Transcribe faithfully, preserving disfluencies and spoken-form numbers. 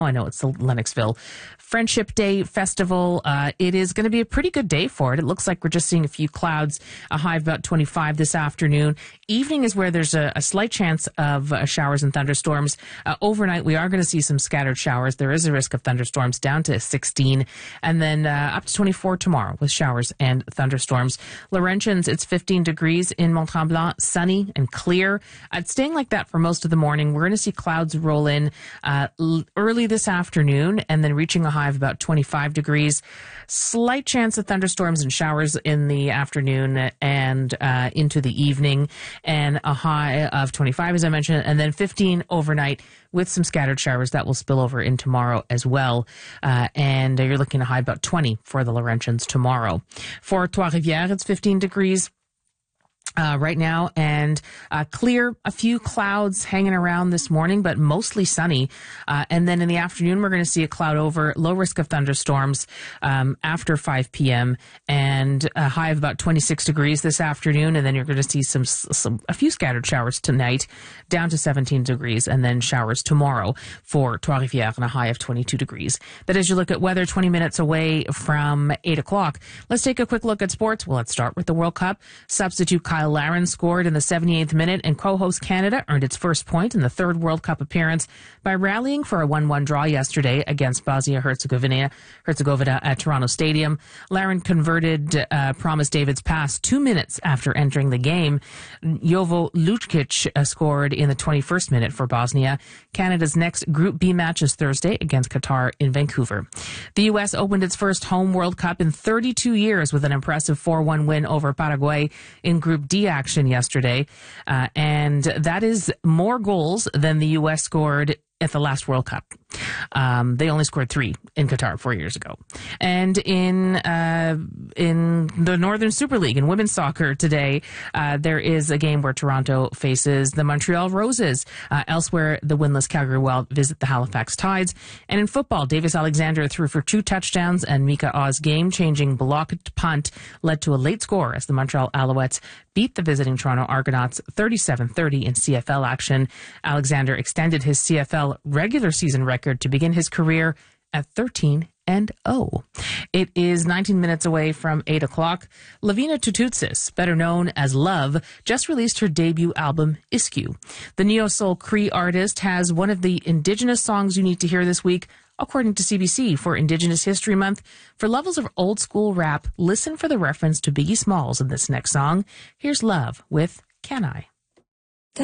I know it's the Lennoxville Friendship Day Festival. Uh, it is going to be a pretty good day for it. It looks like we're just seeing a few clouds, a high of about twenty-five this afternoon. Evening is where there's a, a slight chance of uh, showers and thunderstorms. Uh, overnight, we are going to see some scattered showers. There is a risk of thunderstorms down to sixteen, and then uh, up to twenty-four tomorrow with showers and thunderstorms. Laurentians, it's fifteen degrees in Mont-Tremblant, sunny and clear. Uh, it's staying like that for most of the morning. We're going to see clouds roll in uh, early this afternoon and then reaching a high of about twenty-five degrees. Slight chance of thunderstorms and showers in the afternoon and uh, into the evening, and a high of twenty-five, as I mentioned, and then fifteen overnight with some scattered showers that will spill over in tomorrow as well. Uh, and you're looking at a high about twenty for the Laurentians tomorrow. For Trois-Rivières, it's fifteen degrees. Uh, right now, and uh, clear, a few clouds hanging around this morning, but mostly sunny. Uh, and then in the afternoon, we're going to see a cloud over, low risk of thunderstorms um, after five p.m. and a high of about twenty-six degrees this afternoon. And then you're going to see some, some a few scattered showers tonight, down to seventeen degrees, and then showers tomorrow for Trois-Rivières and a high of twenty-two degrees. But as you look at weather twenty minutes away from eight o'clock, let's take a quick look at sports. Well, let's start with the World Cup. Substitute Kyle Larin scored in the seventy-eighth minute, and co-host Canada earned its first point in the third World Cup appearance by rallying for a one one draw yesterday against Bosnia-Herzegovina Herzegovina at Toronto Stadium. Larin converted uh, Promise David's pass two minutes after entering the game. Jovo Lukic uh, scored in the twenty-first minute for Bosnia. Canada's next Group B match is Thursday against Qatar in Vancouver. The U S opened its first home World Cup in thirty-two years with an impressive four one win over Paraguay in Group D action yesterday, uh, and that is more goals than the U S scored at the last World Cup. Um, they only scored three in Qatar four years ago. And in uh, in the Northern Super League in women's soccer today, uh, there is a game where Toronto faces the Montreal Roses. Uh, elsewhere, the winless Calgary Wild visit the Halifax Tides. And in football, Davis Alexander threw for two touchdowns, and Mika Oz game-changing blocked punt led to a late score as the Montreal Alouettes beat the visiting Toronto Argonauts thirty-seven thirty in C F L action. Alexander extended his C F L regular season record to begin his career at thirteen and oh. It is nineteen minutes away from eight o'clock. Lavina Tututsis, better known as Love, just released her debut album, Iskew. The neo-soul Cree artist has one of the Indigenous songs you need to hear this week, according to C B C, for Indigenous History Month. For levels of old-school rap, listen for the reference to Biggie Smalls in this next song. Here's Love with Can I?